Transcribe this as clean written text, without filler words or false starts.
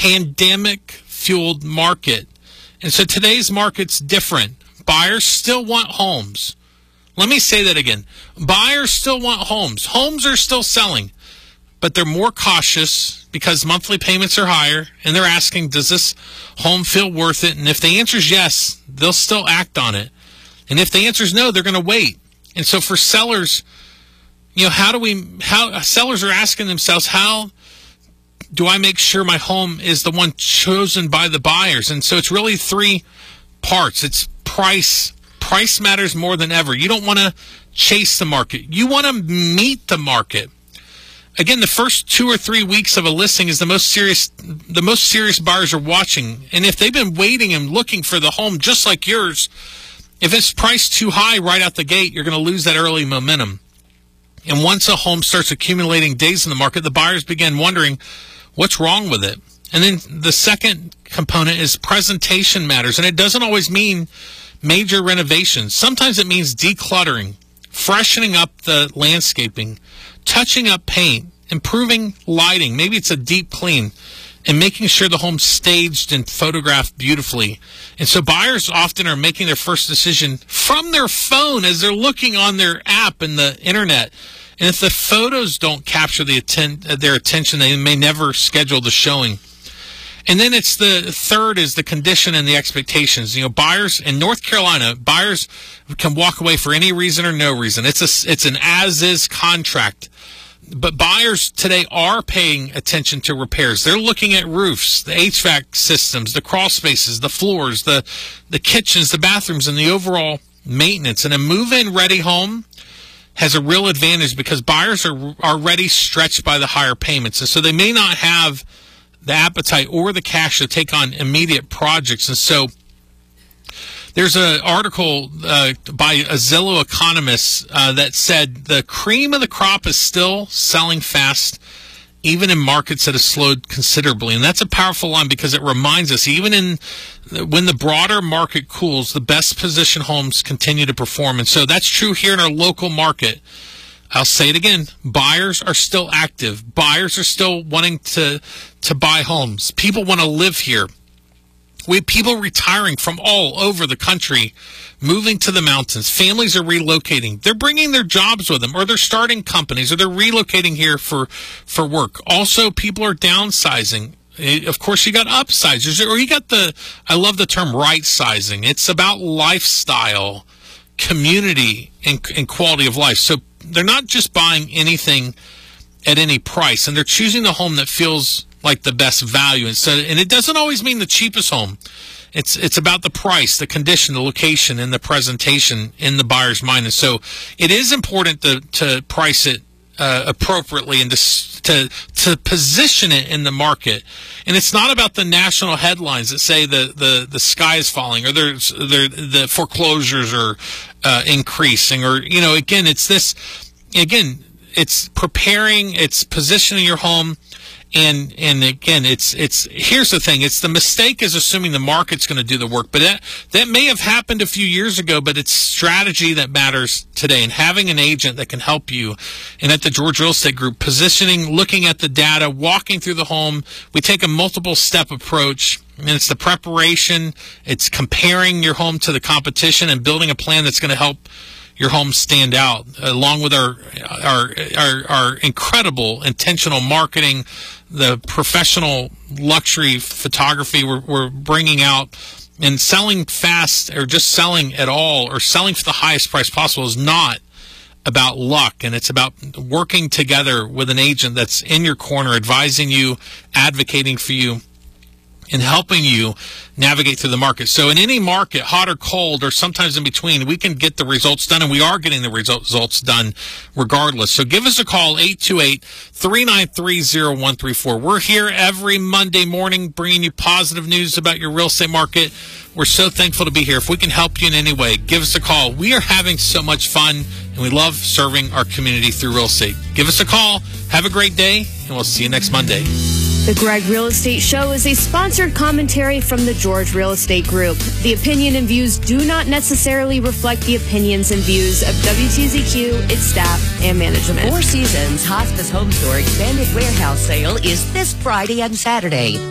pandemic-fueled market. And so today's market's different. Buyers still want homes. Let me say that again. Buyers still want homes. Homes are still selling, but they're more cautious because monthly payments are higher, and they're asking, does this home feel worth it? And if the answer is yes, they'll still act on it. And if the answer is no, they're going to wait. And so for sellers, sellers are asking themselves, how do I make sure my home is the one chosen by the buyers? And so it's really three parts. It's price. Price matters more than ever. You don't want to chase the market. You want to meet the market. Again, the first 2 or 3 weeks of a listing is the most serious buyers are watching. And if they've been waiting and looking for the home just like yours, if it's priced too high right out the gate, you're going to lose that early momentum. And once a home starts accumulating days in the market, the buyers begin wondering what's wrong with it. And then the second component is presentation matters. And it doesn't always mean major renovations. Sometimes it means decluttering, freshening up the landscaping, touching up paint, improving lighting. Maybe it's a deep clean, and making sure the home's staged and photographed beautifully. And so buyers often are making their first decision from their phone as they're looking on their app and the internet. And if the photos don't capture their attention, they may never schedule the showing. And then it's the third is the condition and the expectations. Buyers in North Carolina, buyers can walk away for any reason or no reason. It's an as-is contract. But buyers today are paying attention to repairs. They're looking at roofs, the HVAC systems, the crawl spaces, the floors, the kitchens, the bathrooms, and the overall maintenance. And a move-in ready home has a real advantage because buyers are already stretched by the higher payments. And so they may not have the appetite or the cash to take on immediate projects. And so there's an article by a Zillow economist that said the cream of the crop is still selling fast, even in markets that have slowed considerably. And that's a powerful line because it reminds us, even when the broader market cools, the best positioned homes continue to perform. And so that's true here in our local market. I'll say it again. Buyers are still active. Buyers are still wanting to buy homes. People want to live here. We have people retiring from all over the country, moving to the mountains. Families are relocating. They're bringing their jobs with them, or they're starting companies, or they're relocating here for work. Also, people are downsizing. Of course, you got upsizers, or you got I love the term right sizing. It's about lifestyle, community, and quality of life. So they're not just buying anything at any price, and they're choosing the home that feels like the best value. And it doesn't always mean the cheapest home. It's about the price, the condition, the location, and the presentation in the buyer's mind. And so it is important to price it appropriately and to position it in the market. And it's not about the national headlines that say the sky is falling, or the foreclosures are increasing, or again it's preparing, it's positioning your home. And again, it's here's the thing. It's the mistake is assuming the market's going to do the work. But that may have happened a few years ago, but it's strategy that matters today, and having an agent that can help you. And at the George Real Estate Group, positioning, looking at the data, walking through the home, we take a multiple step approach. And it's the preparation, it's comparing your home to the competition, and building a plan that's going to help your home stand out, along with our incredible intentional marketing, the professional luxury photography we're bringing out. And selling fast, or just selling at all, or selling for the highest price possible, is not about luck. And it's about working together with an agent that's in your corner, advising you, advocating for you, and helping you navigate through the market. So in any market, hot or cold, or sometimes in between, we can get the results done, and we are getting the results done regardless. So give us a call, 828-393-0134. We're here every Monday morning bringing you positive news about your real estate market. We're so thankful to be here. If we can help you in any way, give us a call. We are having so much fun, and we love serving our community through real estate. Give us a call. Have a great day, and we'll see you next Monday. The Greg Real Estate Show is a sponsored commentary from the George Real Estate Group. The opinion and views do not necessarily reflect the opinions and views of WTZQ, its staff, and management. Four Seasons Hospice Home Store Expanded Warehouse Sale is this Friday and Saturday.